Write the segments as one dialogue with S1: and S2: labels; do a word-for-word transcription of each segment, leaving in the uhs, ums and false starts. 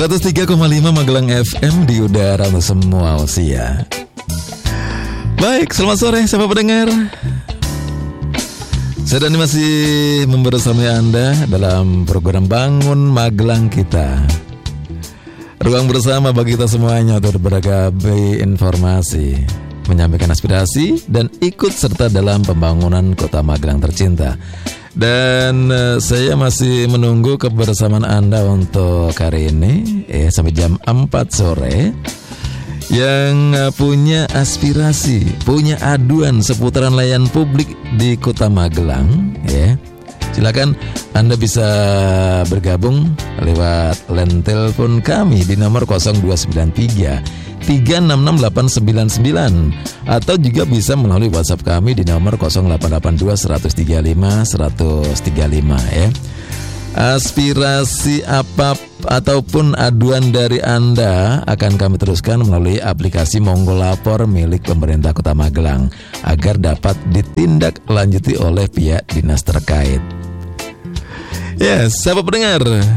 S1: seratus tiga koma lima Magelang F M di udara untuk semua usia. Baik, selamat sore sahabat pendengar. Saya Dani masih membersamai Anda dalam program Bangun Magelang kita. Ruang bersama bagi kita semuanya untuk berbagai informasi, menyampaikan aspirasi, dan ikut serta dalam pembangunan kota Magelang tercinta. Dan uh, saya masih menunggu kebersamaan Anda untuk hari ini eh, sampai jam empat sore. Yang uh, punya aspirasi, punya aduan seputaran layanan publik di kota Magelang, ya, silakan Anda bisa bergabung lewat line telepon kami di nomor nol dua sembilan tiga tiga enam enam delapan sembilan sembilan, atau juga bisa melalui WhatsApp kami di nomor nol delapan delapan dua satu tiga lima satu tiga lima, ya. Aspirasi apa ataupun aduan dari Anda akan kami teruskan melalui aplikasi Monggo Lapor milik pemerintah Kota Magelang agar dapat ditindaklanjuti oleh pihak dinas terkait. Ya, sahabat pendengar,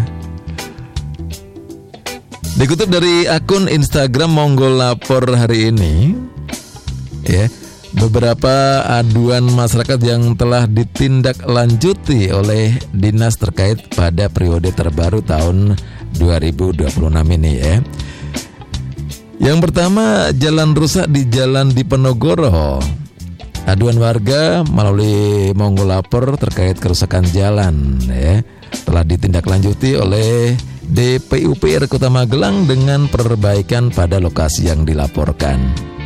S1: dikutip dari akun Instagram Monggo Lapor hari ini, ya, beberapa aduan masyarakat yang telah ditindaklanjuti oleh dinas terkait pada periode terbaru tahun dua ribu dua puluh enam ini, ya. Yang pertama, jalan rusak di Jalan Diponegoro. Aduan warga melalui Monggo Lapor terkait kerusakan jalan, ya, telah ditindaklanjuti oleh D P U P R Kota Magelang dengan perbaikan pada lokasi yang dilaporkan.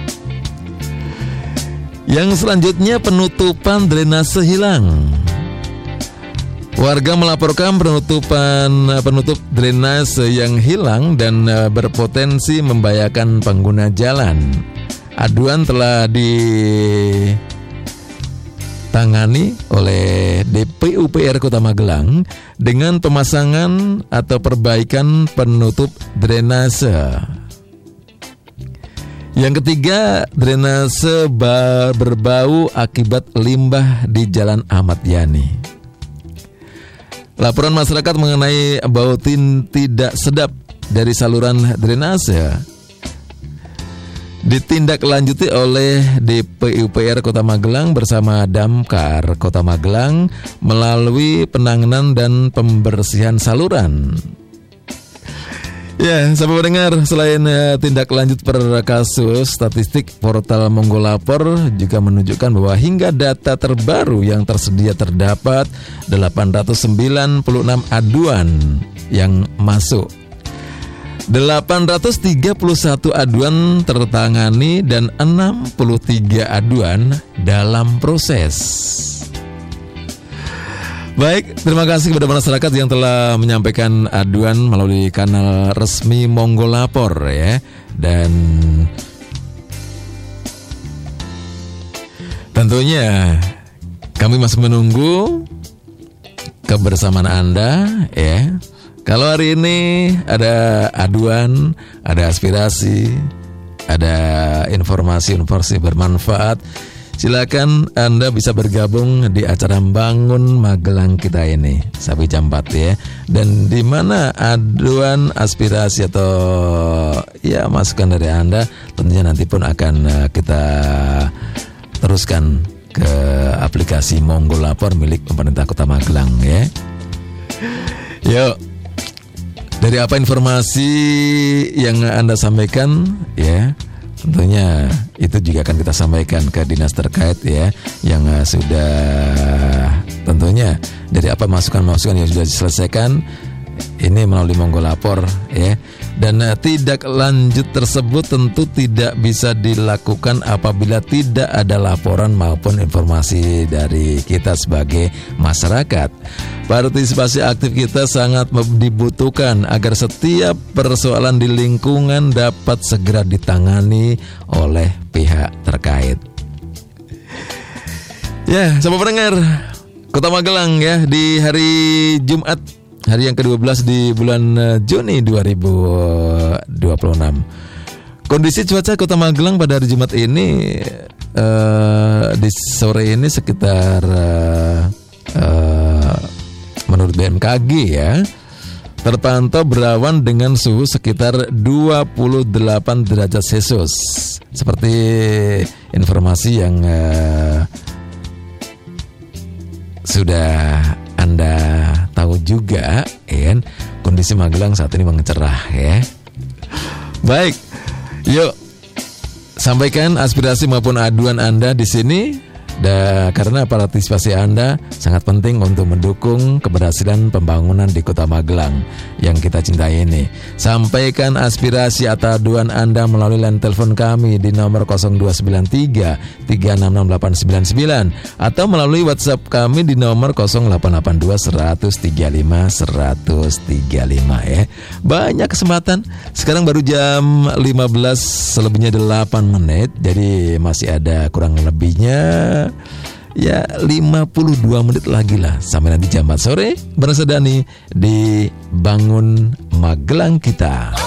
S1: Yang selanjutnya, penutupan drainase hilang. Warga melaporkan penutupan penutup drainase yang hilang dan berpotensi membahayakan pengguna jalan. Aduan telah ditangani oleh D P U P R Kota Magelang dengan pemasangan atau perbaikan penutup drainase. Yang ketiga, drainase berbau akibat limbah di Jalan Ahmad Yani. Laporan masyarakat mengenai bau tin tidak sedap dari saluran drainase ditindaklanjuti oleh D P U P R Kota Magelang bersama Damkar Kota Magelang melalui penanganan dan pembersihan saluran. Ya, sahabat pendengar, selain uh, tindak lanjut per kasus, statistik portal Monggo Lapor juga menunjukkan bahwa hingga data terbaru yang tersedia terdapat delapan ratus sembilan puluh enam aduan yang masuk. delapan ratus tiga puluh satu aduan tertangani dan enam puluh tiga aduan dalam proses. Baik, terima kasih kepada masyarakat yang telah menyampaikan aduan melalui kanal resmi Monggo Lapor, ya. Dan tentunya kami masih menunggu kebersamaan Anda, ya. Kalau hari ini ada aduan, ada aspirasi, ada informasi-informasi bermanfaat, silakan Anda bisa bergabung di acara Bangun Magelang kita ini sampai jam empat, ya. Dan di mana aduan, aspirasi atau ya masukan dari Anda tentunya nanti pun akan kita teruskan ke aplikasi Monggo Lapor milik pemerintah Kota Magelang, ya. Yuk, dari apa informasi yang Anda sampaikan, ya, tentunya itu juga akan kita sampaikan ke dinas terkait, ya, yang uh, sudah tentunya dari apa masukan-masukan yang sudah diselesaikan ini melalui Monggo Lapor, ya. Dan uh, tidak lanjut tersebut tentu tidak bisa dilakukan apabila tidak ada laporan maupun informasi dari kita sebagai masyarakat. Partisipasi aktif kita sangat dibutuhkan agar setiap persoalan di lingkungan dapat segera ditangani oleh pihak terkait. Ya, sahabat pendengar, Kota Magelang, ya, di hari Jumat, hari yang kedua belas di bulan Juni dua ribu dua puluh enam. Kondisi cuaca Kota Magelang pada hari Jumat ini uh, di sore ini sekitar uh, uh, menurut B M K G, ya, terpantau berawan dengan suhu sekitar dua puluh delapan derajat Celcius. Seperti informasi yang uh, sudah Anda tahu juga, ya, kondisi Magelang saat ini mencerah, ya. Baik, yuk sampaikan aspirasi maupun aduan Anda di sini. Dan karena partisipasi Anda sangat penting untuk mendukung keberhasilan pembangunan di Kota Magelang yang kita cintai ini. Sampaikan aspirasi atau aduan Anda melalui line telepon kami di nomor nol dua sembilan tiga tiga enam enam delapan sembilan sembilan atau melalui WhatsApp kami di nomor nol delapan delapan dua seratus tiga puluh lima seratus tiga puluh lima, ya. Banyak kesempatan. Sekarang baru jam lima belas selebihnya delapan menit. Jadi masih ada kurang lebihnya ya lima puluh dua menit lagi lah sampai nanti jam empat sore bersama Dani di Bangun Magelang kita.